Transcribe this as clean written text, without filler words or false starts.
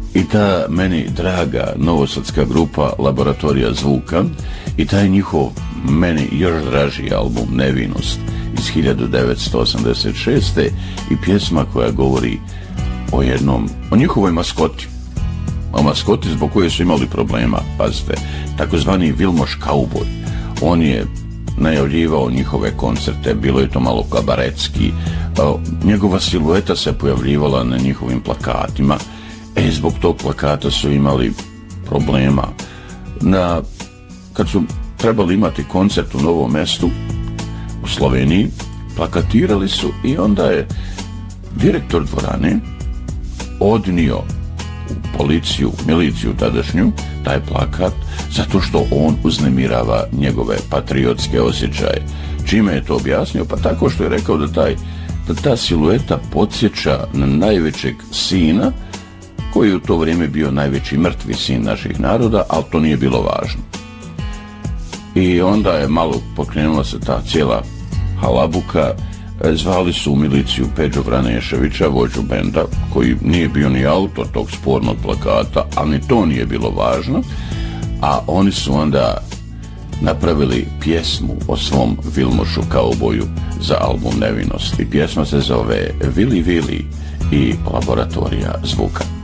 I ta meni draga novosadska grupa Laboratorija zvuka i taj njihov meni još draži album Nevinost iz 1986. i pjesma koja govori o njihovoj maskoti. O maskoti zbog koje su imali problema, pazite, takozvani Vilmoš Kauboj. On je najavljivao njihove koncerte, bilo je to malo kabaretski, njegova silueta se pojavljivala na njihovim plakatima, zbog tog plakata su imali problema. Kad su trebali imati koncert u Novom Mestu, u Sloveniji, plakatirali su i onda je direktor dvorane odnio u policiju, miliciju tadašnju, taj plakat, zato što on uznemirava njegove patriotske osjećaje. Čime je to objasnio? Pa tako što je rekao da ta silueta podsjeća na najvećeg sina, koji je u to vrijeme bio najveći mrtvi sin naših naroda, ali to nije bilo važno. I onda je malo pokrenula se ta cijela halabuka, zvali su u miliciju Peđu Vraneševića, vođu benda, koji nije bio ni autor tog spornog plakata, ali ni to nije bilo važno, a oni su onda napravili pjesmu o svom Vilmošu Kauboju za album Nevinost. I pjesma se zove Vili Vili i Laboratorija zvuka.